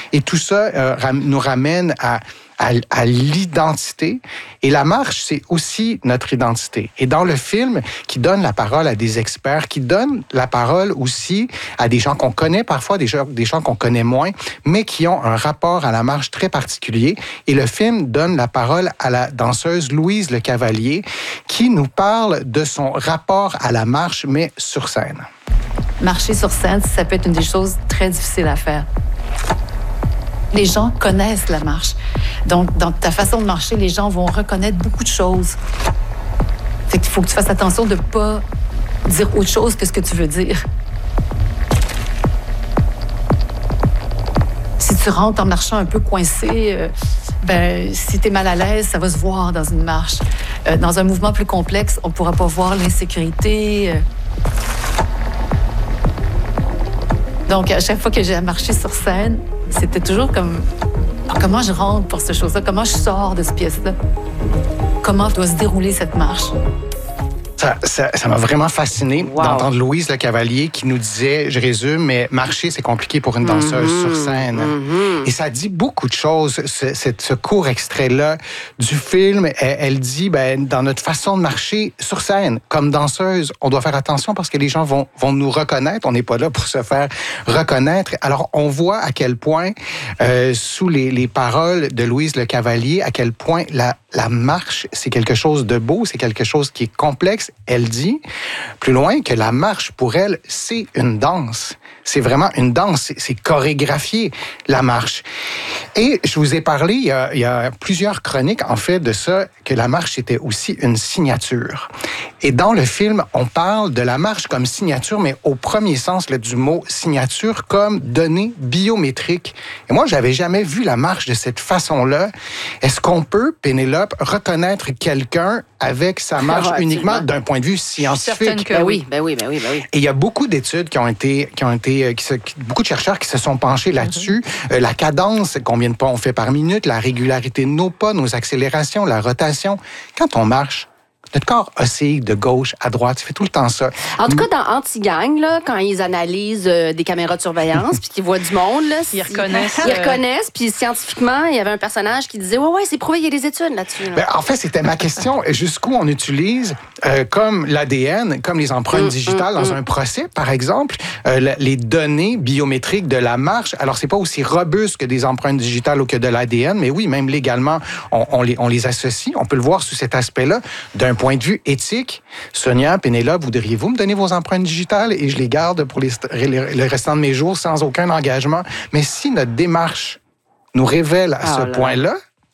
Et tout ça nous ramène à l'identité. Et la marche, c'est aussi notre identité. Et dans le film, qui donne la parole à des experts, qui donne la parole aussi à des gens qu'on connaît parfois, des gens qu'on connaît moins, mais qui ont un rapport à la marche très particulier. Et le film donne la parole à la danseuse Louise Le Cavalier, qui nous parle de son rapport à la marche, mais sur scène. Marcher sur scène, ça peut être une des choses très difficiles à faire. Les gens connaissent la marche. Donc, dans ta façon de marcher, les gens vont reconnaître beaucoup de choses. Fait qu'il faut que tu fasses attention de ne pas dire autre chose que ce que tu veux dire. Si tu rentres en marchant un peu coincé, si tu es mal à l'aise, ça va se voir dans une marche. Dans un mouvement plus complexe, on ne pourra pas voir l'insécurité. Donc, à chaque fois que j'ai marché sur scène, c'était toujours comme comment je rentre pour cette chose-là, comment je sors de cette pièce-là, comment doit se dérouler cette marche. Ça m'a vraiment fasciné d'entendre Louise Le Cavalier qui nous disait, je résume, mais marcher, c'est compliqué pour une danseuse sur scène. Et ça dit beaucoup de choses, ce court extrait-là du film. Elle dit, dans notre façon de marcher sur scène, comme danseuse, on doit faire attention parce que les gens vont nous reconnaître. On n'est pas là pour se faire reconnaître. Alors, on voit à quel point, sous les paroles de Louise Le Cavalier, à quel point la marche, c'est quelque chose de beau, c'est quelque chose qui est complexe. Elle dit, plus loin, que la marche, pour elle, c'est une danse. C'est vraiment une danse, c'est chorégraphié, la marche. Et je vous ai parlé, il y a plusieurs chroniques, en fait, de ça, que la marche, c'était aussi une signature. Et dans le film, on parle de la marche comme signature, mais au premier sens du mot signature, comme données biométriques. Et moi, j'avais jamais vu la marche de cette façon-là. Est-ce qu'on peut, Pénélope, reconnaître quelqu'un avec sa marche uniquement d'un point de vue scientifique? Que oui. Et il y a beaucoup d'études beaucoup de chercheurs qui se sont penchés là-dessus. La cadence, combien de pas on fait par minute, la régularité de nos pas, nos accélérations, la rotation. Quand on marche, notre corps oscille de gauche à droite. Ça fait tout le temps ça. En tout cas, dans Anti-Gang, là, quand ils analysent des caméras de surveillance puis qu'ils voient du monde, là, ils reconnaissent. Ils reconnaissent. Puis scientifiquement, il y avait un personnage qui disait « Ouais, c'est prouvé, il y a des études là-dessus. » En fait, c'était ma question. Jusqu'où on utilise, comme l'ADN, comme les empreintes digitales dans un procès, par exemple, les données biométriques de la marche. Alors, c'est pas aussi robuste que des empreintes digitales ou que de l'ADN, mais oui, même légalement, on les associe. On peut le voir sous cet aspect-là. D'un point de vue éthique, Sonia, Pénélope, voudriez-vous me donner vos empreintes digitales et je les garde pour le restant de mes jours sans aucun engagement? Mais si notre démarche nous révèle à ce point-là,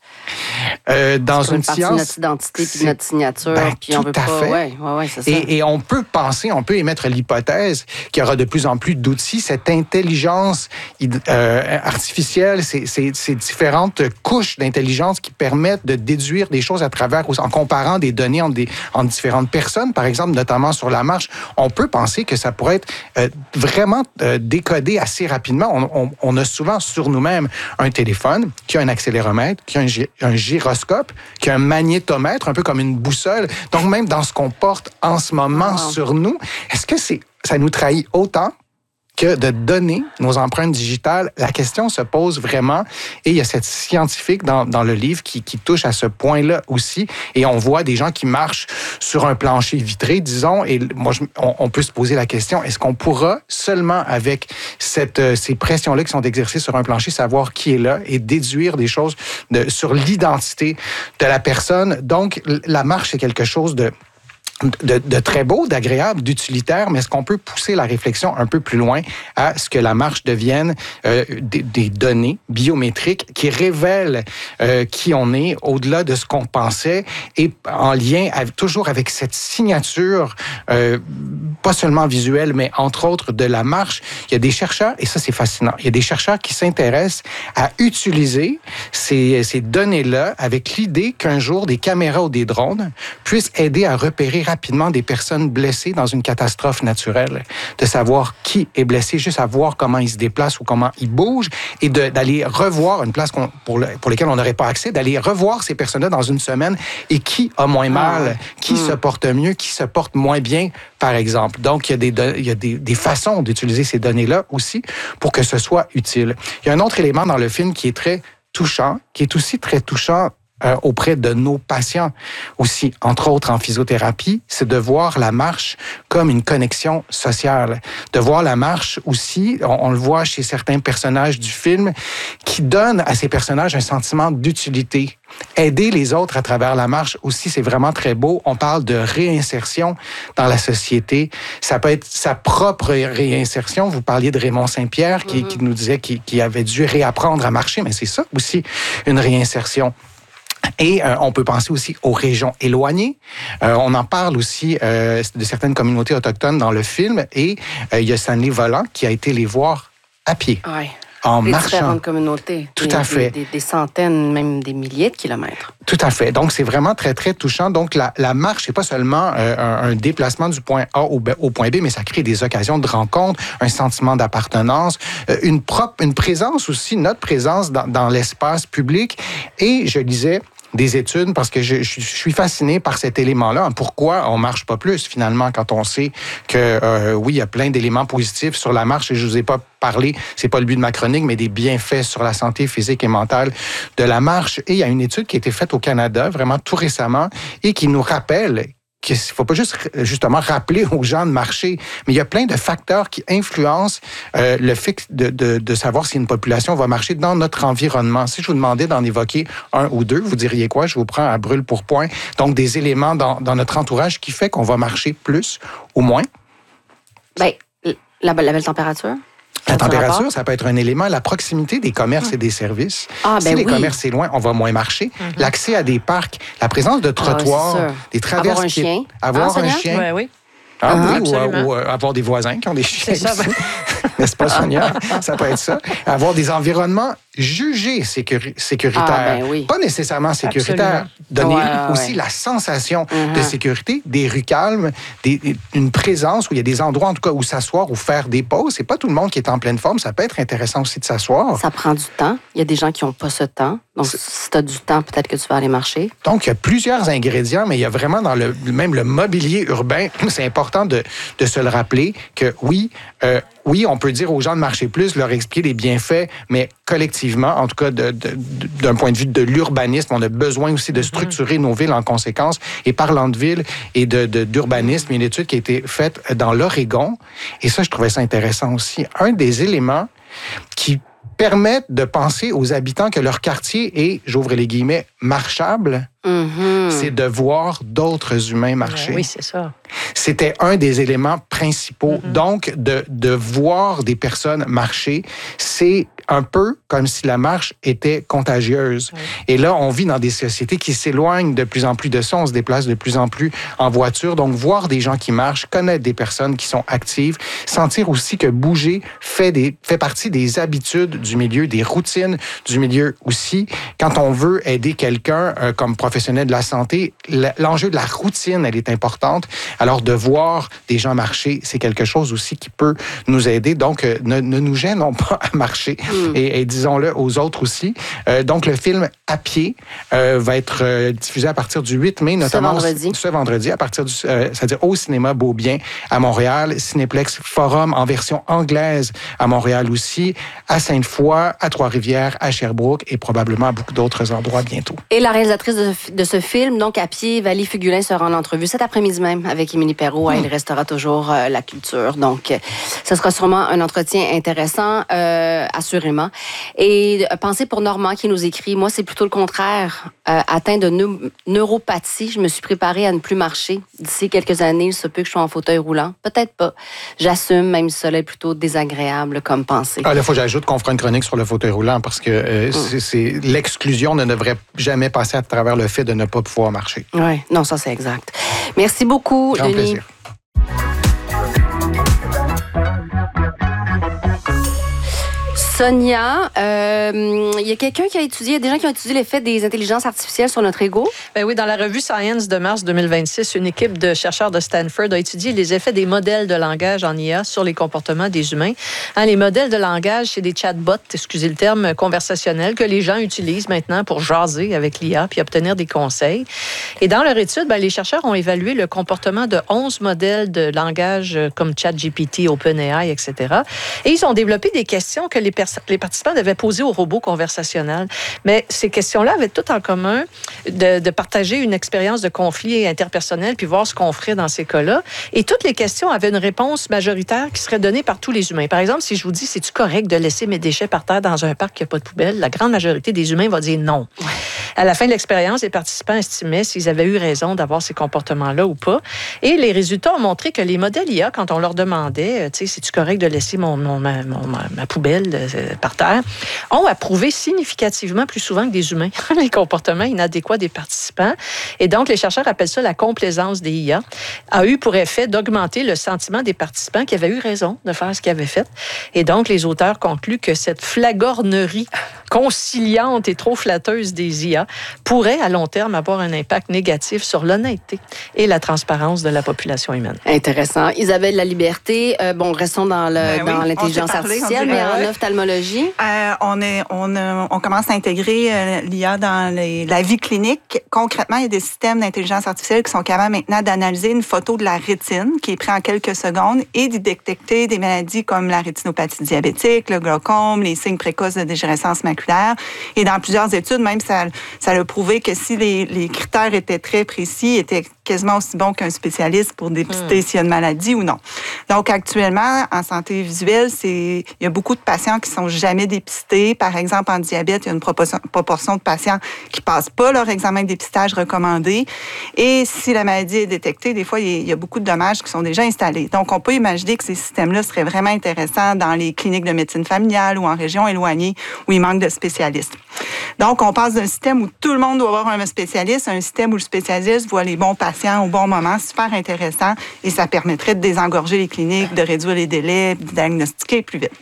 dans une partie science, de notre identité puis de notre signature, puis tout on veut à pas. fait. Ouais, c'est ça. Et on peut penser, on peut émettre l'hypothèse qu'il y aura de plus en plus d'outils, cette intelligence artificielle, ces différentes couches d'intelligence qui permettent de déduire des choses à travers, en comparant des données entre différentes personnes, par exemple, notamment sur la marche. On peut penser que ça pourrait être vraiment décodé assez rapidement. On a souvent sur nous-mêmes un téléphone qui a un accéléromètre, qui a un gyroscope, qui a un magnétomètre, un peu comme une boussole. Donc, même dans ce qu'on porte en ce moment sur nous, est-ce que ça nous trahit autant que de donner nos empreintes digitales? La question se pose vraiment. Et il y a cette scientifique dans le livre qui touche à ce point-là aussi. Et on voit des gens qui marchent sur un plancher vitré, disons. Et moi, on peut se poser la question, est-ce qu'on pourra seulement avec ces pressions-là qui sont exercées sur un plancher, savoir qui est là et déduire des choses sur l'identité de la personne? Donc, la marche, c'est quelque chose de très beau, d'agréable, d'utilitaire, mais est-ce qu'on peut pousser la réflexion un peu plus loin à ce que la marche devienne des données biométriques qui révèlent qui on est au-delà de ce qu'on pensait et en lien toujours avec cette signature, pas seulement visuelle, mais entre autres de la marche. Il y a des chercheurs, et ça c'est fascinant, il y a des chercheurs qui s'intéressent à utiliser ces données-là avec l'idée qu'un jour des caméras ou des drones puissent aider à repérer rapidement des personnes blessées dans une catastrophe naturelle, de savoir qui est blessé, juste à voir comment il se déplace ou comment il bouge, et d'aller revoir une place pour laquelle on n'aurait pas accès, d'aller revoir ces personnes-là dans une semaine, et qui a moins mal, qui se porte mieux, qui se porte moins bien, par exemple. Donc, il y a des façons d'utiliser ces données-là aussi pour que ce soit utile. Il y a un autre élément dans le film qui est très touchant, qui est aussi très touchant auprès de nos patients aussi, entre autres en physiothérapie, c'est de voir la marche comme une connexion sociale. De voir la marche aussi, on le voit chez certains personnages du film, qui donnent à ces personnages un sentiment d'utilité. Aider les autres à travers la marche aussi, c'est vraiment très beau. On parle de réinsertion dans la société. Ça peut être sa propre réinsertion. Vous parliez de Raymond Saint-Pierre qui nous disait qu'il avait dû réapprendre à marcher, mais c'est ça aussi, une réinsertion. Et on peut penser aussi aux régions éloignées. On en parle aussi de certaines communautés autochtones dans le film. Et il y a Stanley Volant qui a été les voir à pied. Oui. En les marchant. Différentes communautés. Tout à fait. Des centaines, même des milliers de kilomètres. Tout à fait. Donc, c'est vraiment très, très touchant. Donc, la marche, c'est pas seulement un déplacement du point A au point B, mais ça crée des occasions de rencontre, un sentiment d'appartenance, une présence aussi, notre présence dans l'espace public. Et je lisais des études, parce que je suis fasciné par cet élément-là. Pourquoi on marche pas plus, finalement, quand on sait que, oui, il y a plein d'éléments positifs sur la marche, et je vous ai pas parlé, c'est pas le but de ma chronique, mais des bienfaits sur la santé physique et mentale de la marche. Et il y a une étude qui a été faite au Canada, vraiment tout récemment, et qui nous rappelle qu'il ne faut pas justement rappeler aux gens de marcher, mais il y a plein de facteurs qui influencent le fait de savoir si une population va marcher dans notre environnement. Si je vous demandais d'en évoquer un ou deux, vous diriez quoi? Je vous prends à brûle pour point. Donc, des éléments dans notre entourage qui fait qu'on va marcher plus ou moins. Bien, la belle température. La température, ça peut être un élément. La proximité des commerces et des services. Si les commerces sont loin, on va moins marcher. L'accès à des parcs, la présence de trottoirs, des traverses. Avoir un chien. Avoir un chien. Oui. Ou avoir des voisins qui ont des chiens. C'est ça. N'est-ce pas, Sonia? Ça peut être ça. Avoir des environnements jugés sécuritaires. Pas nécessairement sécuritaires. Donner aussi la sensation de sécurité, des rues calmes, une présence où il y a des endroits, en tout cas, où s'asseoir ou faire des pauses. C'est pas tout le monde qui est en pleine forme. Ça peut être intéressant aussi de s'asseoir. Ça prend du temps. Il y a des gens qui n'ont pas ce temps. Donc, si tu as du temps, peut-être que tu vas aller marcher. Donc, il y a plusieurs ingrédients, mais il y a vraiment dans même le mobilier urbain, c'est important de se le rappeler que oui, on peut dire aux gens de marcher plus, leur expliquer les bienfaits, mais collectivement, en tout cas d'un point de vue de l'urbanisme, on a besoin aussi de structurer nos villes en conséquence. Et parlant de villes et d'urbanisme, il y a une étude qui a été faite dans l'Oregon, et ça, je trouvais ça intéressant aussi. Un des éléments qui permettent de penser aux habitants que leur quartier est, j'ouvre les guillemets, marchable, c'est de voir d'autres humains marcher. Oui, c'est ça. C'était un des éléments principaux. Donc, de voir des personnes marcher, c'est un peu comme si la marche était contagieuse. Et là, on vit dans des sociétés qui s'éloignent de plus en plus de ça. On se déplace de plus en plus en voiture. Donc, voir des gens qui marchent, connaître des personnes qui sont actives, sentir aussi que bouger fait partie des habitudes du milieu, des routines du milieu aussi. Quand on veut aider quelqu'un comme professionnel de la santé, l'enjeu de la routine, elle est importante. Alors, de voir des gens marcher, c'est quelque chose aussi qui peut nous aider. Donc, ne nous gênons pas à marcher. Et disons-le aux autres aussi. Donc, le film À pied va être diffusé à partir du 8 mai, notamment ce vendredi, à partir c'est-à-dire au cinéma Beaubien à Montréal, Cinéplex Forum en version anglaise à Montréal aussi, à Sainte-Foy, à Trois-Rivières, à Sherbrooke et probablement à beaucoup d'autres endroits bientôt. Et la réalisatrice de ce film, donc À pied, Valie Fugulin, sera en entrevue cet après-midi même avec Émilie Perrault. Elle restera toujours la culture. Donc, ce sera sûrement un entretien intéressant, assurément. Et pensez pour Normand qui nous écrit, moi, c'est plutôt le contraire. Atteint de neuropathie, je me suis préparée à ne plus marcher. D'ici quelques années, il se peut que je sois en fauteuil roulant. Peut-être pas. J'assume, même si cela est plutôt désagréable comme pensée. Là, il faut que j'ajoute qu'on fera une chronique sur le fauteuil roulant parce que l'exclusion ne devrait jamais passer à travers le fait de ne pas pouvoir marcher. Oui, non, ça, c'est exact. Merci beaucoup, Grand Denis. plaisir. Sonia, il y a quelqu'un qui a étudié, des gens qui ont étudié l'effet des intelligences artificielles sur notre ego. Ben oui, dans la revue Science de mars 2026, une équipe de chercheurs de Stanford a étudié les effets des modèles de langage en IA sur les comportements des humains. Les modèles de langage, c'est des chatbots, excusez le terme, conversationnels que les gens utilisent maintenant pour jaser avec l'IA puis obtenir des conseils. Et dans leur étude, les chercheurs ont évalué le comportement de 11 modèles de langage comme ChatGPT, OpenAI, etc. Et ils ont développé des questions que les participants devaient poser aux robots conversationnels. Mais ces questions-là avaient tout en commun de partager une expérience de conflit interpersonnel puis voir ce qu'on ferait dans ces cas-là. Et toutes les questions avaient une réponse majoritaire qui serait donnée par tous les humains. Par exemple, si je vous dis, c'est-tu correct de laisser mes déchets par terre dans un parc qui n'a pas de poubelle? La grande majorité des humains va dire non. Ouais. À la fin de l'expérience, les participants estimaient s'ils avaient eu raison d'avoir ces comportements-là ou pas. Et les résultats ont montré que les modèles IA, quand on leur demandait, tu sais, c'est-tu correct de laisser ma poubelle par terre, ont approuvé significativement plus souvent que des humains les comportements inadéquats des participants. Et donc, les chercheurs appellent ça la complaisance des IA, a eu pour effet d'augmenter le sentiment des participants qui avaient eu raison de faire ce qu'ils avaient fait. Et donc, les auteurs concluent que cette flagornerie conciliante et trop flatteuse des IA pourrait, à long terme, avoir un impact négatif sur l'honnêteté et la transparence de la population humaine. Intéressant. Isabelle Laliberté, restons dans l'intelligence artificielle, mais en ophtalmologie. On commence à intégrer l'IA dans la vie clinique. Concrètement, il y a des systèmes d'intelligence artificielle qui sont capables maintenant d'analyser une photo de la rétine qui est prise en quelques secondes et d'y détecter des maladies comme la rétinopathie diabétique, le glaucome, les signes précoces de dégénérescence maculaire. Et dans plusieurs études, même, ça a prouvé que si les critères étaient très précis, étaient quasiment aussi bons qu'un spécialiste pour dépister s'il y a une maladie ou non. Donc, actuellement, en santé visuelle, il y a beaucoup de patients qui sont jamais dépistés. Par exemple, en diabète, il y a une proportion de patients qui passent pas leur examen de dépistage recommandé. Et si la maladie est détectée, des fois, il y a beaucoup de dommages qui sont déjà installés. Donc, on peut imaginer que ces systèmes-là seraient vraiment intéressants dans les cliniques de médecine familiale ou en régions éloignées où il manque de spécialistes. Donc, on passe d'un système où tout le monde doit avoir un spécialiste à un système où le spécialiste voit les bons patients au bon moment. Super intéressant. Et ça permettrait de désengorger les cliniques, de réduire les délais, de diagnostiquer plus vite.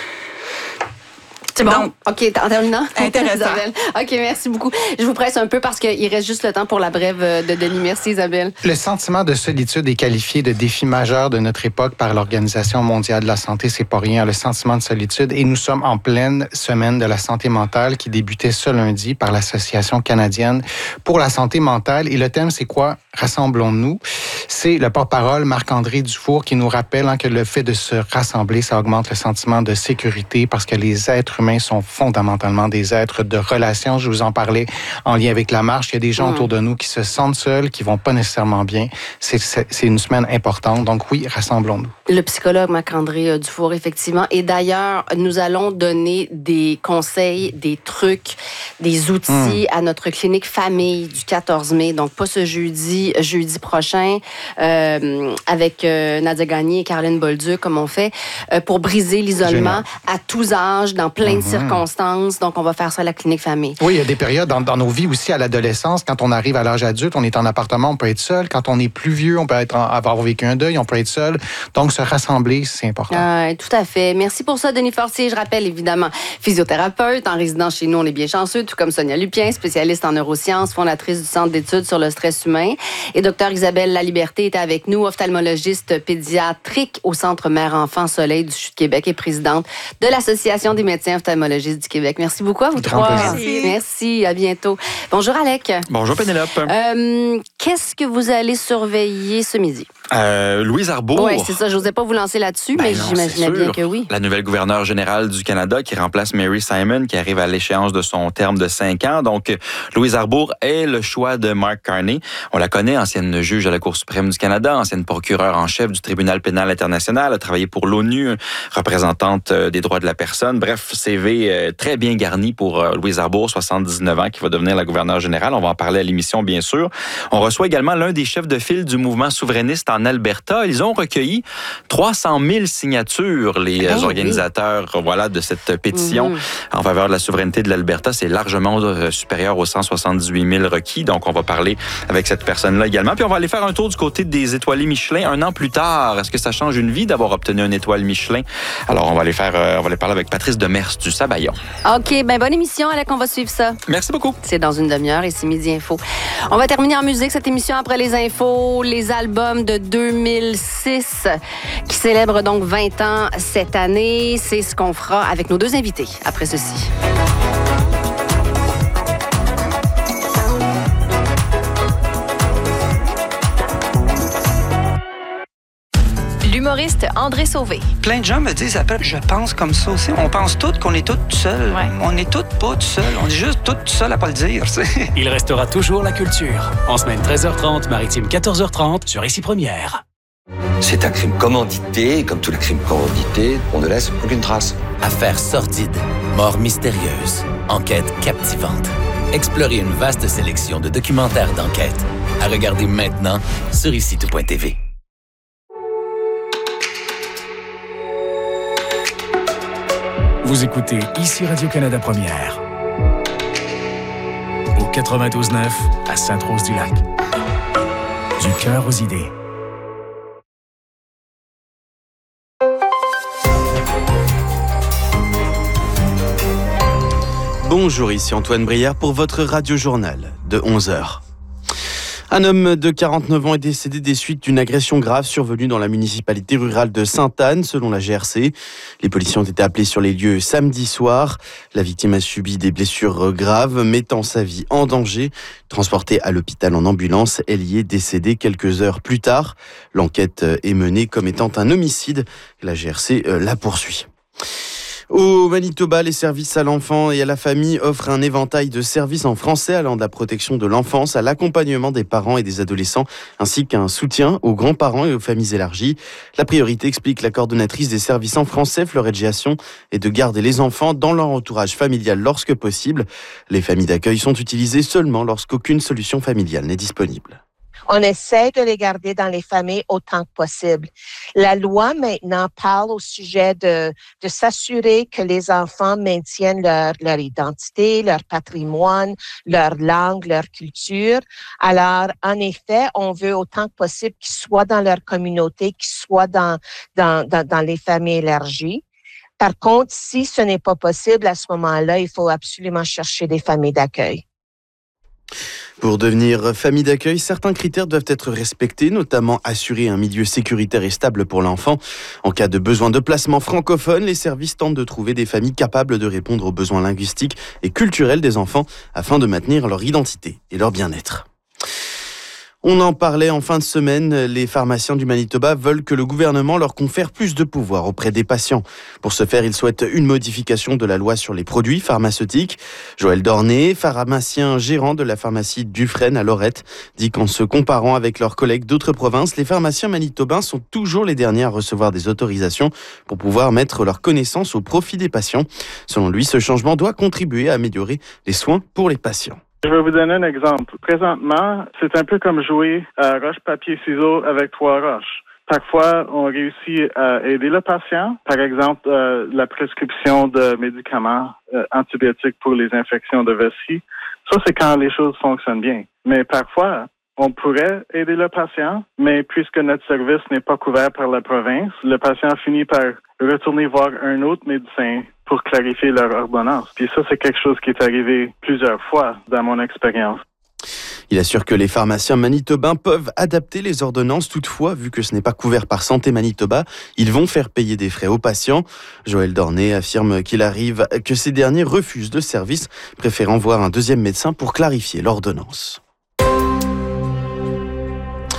C'est bon? Donc, OK, en terminant? Intéressant. Isabelle. OK, merci beaucoup. Je vous presse un peu parce qu'il reste juste le temps pour la brève de Denis. Merci, Isabelle. Le sentiment de solitude est qualifié de défi majeur de notre époque par l'Organisation mondiale de la santé. C'est pas rien, le sentiment de solitude. Et nous sommes en pleine semaine de la santé mentale qui débutait ce lundi par l'Association canadienne pour la santé mentale. Et le thème, c'est quoi? Rassemblons-nous. C'est le porte-parole Marc-André Dufour qui nous rappelle que le fait de se rassembler, ça augmente le sentiment de sécurité parce que les êtres humains sont fondamentalement des êtres de relation. Je vous en parlais en lien avec la marche. Il y a des gens autour de nous qui se sentent seuls, qui vont pas nécessairement bien. C'est une semaine importante. Donc oui, rassemblons-nous. Le psychologue Marc-André Dufour, effectivement. Et d'ailleurs, nous allons donner des conseils, des trucs, des outils à notre clinique famille du 14 mai. Donc pas ce jeudi prochain, avec Nadia Gagné et Caroline Bolduc, comme on fait, pour briser l'isolement à tous âges, dans plein de circonstances. Donc, on va faire ça à la clinique famille. Oui, il y a des périodes dans nos vies aussi à l'adolescence. Quand on arrive à l'âge adulte, on est en appartement, on peut être seul. Quand on est plus vieux, on peut avoir vécu un deuil, on peut être seul. Donc, se rassembler, c'est important. Tout à fait. Merci pour ça, Denis Fortier. Je rappelle, évidemment, physiothérapeute, en résidence chez nous, on est bien chanceux, tout comme Sonia Lupien, spécialiste en neurosciences, fondatrice du Centre d'études sur le stress humain. Et Dr Isabelle Laliberté était avec nous, ophtalmologiste pédiatrique au Centre Mère-Enfant Soleil du Sud Québec et présidente de l'Association des médecins ophtalmologistes du Québec. Merci beaucoup à vous trois. Merci, à bientôt. Bonjour Alec. Bonjour Pénélope. Qu'est-ce que vous allez surveiller ce midi? Louise Arbour. Oui, c'est ça. Je n'osais pas vous lancer là-dessus, mais j'imaginais bien que oui. La nouvelle gouverneure générale du Canada qui remplace Mary Simon, qui arrive à l'échéance de son terme de 5 ans. Donc, Louise Arbour est le choix de Mark Carney. On la connaît, ancienne juge à la Cour suprême du Canada, ancienne procureure en chef du Tribunal pénal international, a travaillé pour l'ONU, représentante des droits de la personne. Bref, CV très bien garni pour Louise Arbour, 79 ans, qui va devenir la gouverneure générale. On va en parler à l'émission, bien sûr. On reçoit également l'un des chefs de file du mouvement souverainiste en Alberta. Ils ont recueilli 300 000 signatures, les organisateurs de cette pétition en faveur de la souveraineté de l'Alberta. C'est largement supérieur aux 178 000 requis. Donc, on va parler avec cette personne-là également. Puis, on va aller faire un tour du côté des étoilés Michelin. Un an plus tard, est-ce que ça change une vie d'avoir obtenu une étoile Michelin? Alors, on va aller parler avec Patrice Demers du Sabayon. OK, bonne émission, Alec, on va suivre ça. Merci beaucoup. C'est dans une demi-heure et c'est Midi Info. On va terminer en musique cette émission après les infos, les albums de 2006 qui célèbrent donc 20 ans cette année. C'est ce qu'on fera avec nos deux invités après ceci. L'humoriste André Sauvé. Plein de gens me disent après, je pense comme ça aussi. On pense tous qu'on est tous seuls. Ouais. On n'est tous pas tout seuls. On est juste tous seuls à pas le dire. Il restera toujours la culture. En semaine 13h30, maritime 14h30 sur Ici Première. C'est un crime commandité, et comme tous les crimes commandités, on ne laisse aucune trace. Affaires sordides, morts mystérieuses, enquêtes captivantes. Explorez une vaste sélection de documentaires d'enquête. À regarder maintenant sur ICITO.tv. Vous écoutez Ici Radio-Canada Première. Au 92.9 à Sainte-Rose-du-Lac. Du cœur aux idées. Bonjour, ici Antoine Brière pour votre radio-journal de 11h. Un homme de 49 ans est décédé des suites d'une agression grave survenue dans la municipalité rurale de Sainte-Anne, selon la GRC. Les policiers ont été appelés sur les lieux samedi soir. La victime a subi des blessures graves, mettant sa vie en danger. Transportée à l'hôpital en ambulance, elle y est décédée quelques heures plus tard. L'enquête est menée comme étant un homicide. La GRC la poursuit. Au Manitoba, les services à l'enfant et à la famille offrent un éventail de services en français allant de la protection de l'enfance à l'accompagnement des parents et des adolescents, ainsi qu'un soutien aux grands-parents et aux familles élargies. La priorité, explique la coordonnatrice des services en français, Fleurette Giasson, est de garder les enfants dans leur entourage familial lorsque possible. Les familles d'accueil sont utilisées seulement lorsqu'aucune solution familiale n'est disponible. On essaie de les garder dans les familles autant que possible. La loi maintenant parle au sujet de s'assurer que les enfants maintiennent leur identité, leur patrimoine, leur langue, leur culture. Alors, en effet, on veut autant que possible qu'ils soient dans leur communauté, qu'ils soient dans les familles élargies. Par contre, si ce n'est pas possible, à ce moment-là, il faut absolument chercher des familles d'accueil. Pour devenir famille d'accueil, certains critères doivent être respectés, notamment assurer un milieu sécuritaire et stable pour l'enfant. En cas de besoin de placement francophone, les services tentent de trouver des familles capables de répondre aux besoins linguistiques et culturels des enfants afin de maintenir leur identité et leur bien-être. On en parlait en fin de semaine, les pharmaciens du Manitoba veulent que le gouvernement leur confère plus de pouvoir auprès des patients. Pour ce faire, ils souhaitent une modification de la loi sur les produits pharmaceutiques. Joël Dorné, pharmacien gérant de la pharmacie Dufresne à Lorette, dit qu'en se comparant avec leurs collègues d'autres provinces, les pharmaciens manitobains sont toujours les derniers à recevoir des autorisations pour pouvoir mettre leurs connaissances au profit des patients. Selon lui, ce changement doit contribuer à améliorer les soins pour les patients. Je vais vous donner un exemple. Présentement, c'est un peu comme jouer à roche-papier-ciseaux avec 3 roches. Parfois, on réussit à aider le patient. Par exemple, la prescription de médicaments antibiotiques pour les infections de vessie. Ça, c'est quand les choses fonctionnent bien. Mais parfois, on pourrait aider le patient, mais puisque notre service n'est pas couvert par la province, le patient finit par retourner voir un autre médecin pour clarifier leur ordonnance. Puis ça, c'est quelque chose qui est arrivé plusieurs fois dans mon expérience. Il assure que les pharmaciens manitobains peuvent adapter les ordonnances. Toutefois, vu que ce n'est pas couvert par Santé Manitoba, ils vont faire payer des frais aux patients. Joël Dorné affirme qu'il arrive que ces derniers refusent le service, préférant voir un deuxième médecin pour clarifier l'ordonnance.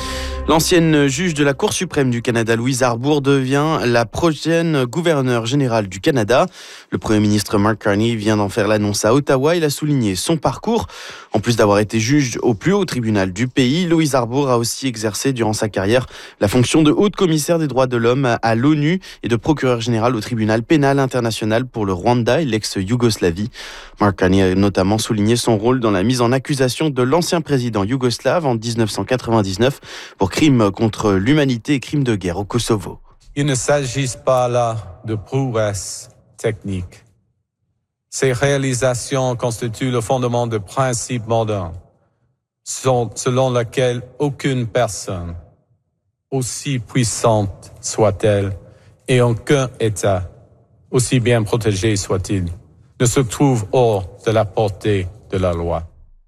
L'ancienne juge de la Cour suprême du Canada, Louise Arbour, devient la prochaine gouverneure générale du Canada. Le Premier ministre Mark Carney vient d'en faire l'annonce à Ottawa. Il a souligné son parcours. En plus d'avoir été juge au plus haut tribunal du pays, Louise Arbour a aussi exercé durant sa carrière la fonction de haute commissaire des droits de l'homme à l'ONU et de procureur général au tribunal pénal international pour le Rwanda et l'ex-Yougoslavie. Mark Carney a notamment souligné son rôle dans la mise en accusation de l'ancien président yougoslave en 1999 pour crimes contre l'humanité et crimes de guerre au Kosovo. Il ne s'agit pas là de prouesses techniques. Ces réalisations constituent le fondement de principes modernes, selon lesquels aucune personne, aussi puissante soit-elle, et aucun État, aussi bien protégé soit-il, ne se trouve hors de la portée de la loi.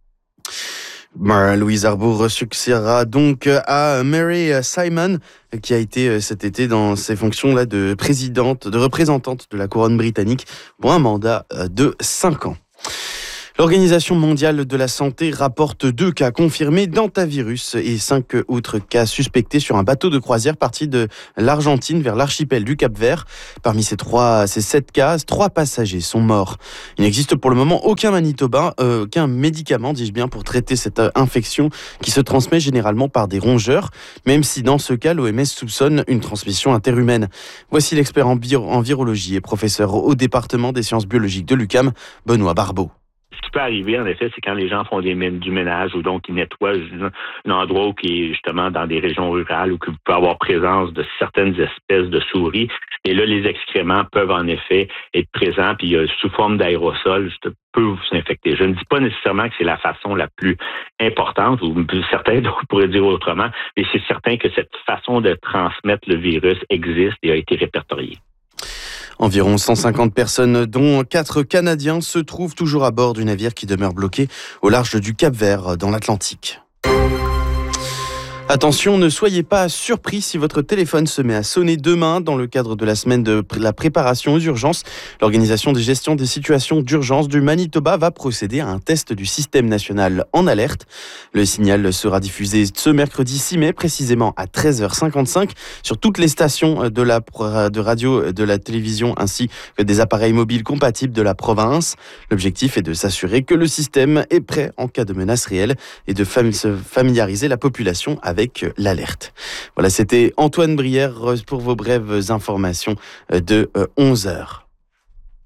Louise Arbour succédera donc à Mary Simon, qui a été cet été dans ses fonctions-là de représentante de la couronne britannique pour un mandat de 5 ans. L'Organisation mondiale de la santé rapporte 2 cas confirmés d'hantavirus et 5 autres cas suspectés sur un bateau de croisière parti de l'Argentine vers l'archipel du Cap-Vert. Parmi ces 7 cas, 3 passagers sont morts. Il n'existe pour le moment aucun médicament, pour traiter cette infection qui se transmet généralement par des rongeurs, même si dans ce cas, l'OMS soupçonne une transmission interhumaine. Voici l'expert en virologie et professeur au département des sciences biologiques de l'UQAM, Benoît Barbeau. Ce qui peut arriver, en effet, c'est quand les gens font du ménage ou donc ils nettoient un endroit qui est justement dans des régions rurales où il peut avoir présence de certaines espèces de souris. Et là, les excréments peuvent en effet être présents, puis sous forme d'aérosol, peut vous infecter. Je ne dis pas nécessairement que c'est la façon la plus importante, ou certains pourraient dire autrement, mais c'est certain que cette façon de transmettre le virus existe et a été répertoriée. Environ 150 personnes, dont 4 Canadiens, se trouvent toujours à bord du navire qui demeure bloqué au large du Cap-Vert dans l'Atlantique. Attention, ne soyez pas surpris si votre téléphone se met à sonner demain dans le cadre de la semaine de la préparation aux urgences. L'Organisation de gestion des situations d'urgence du Manitoba va procéder à un test du système national en alerte. Le signal sera diffusé ce mercredi 6 mai, précisément à 13h55, sur toutes les stations de radio, de la télévision, ainsi que des appareils mobiles compatibles de la province. L'objectif est de s'assurer que le système est prêt en cas de menace réelle et de se familiariser la population avec l'alerte. Voilà, c'était Antoine Brière pour vos brèves informations de 11h.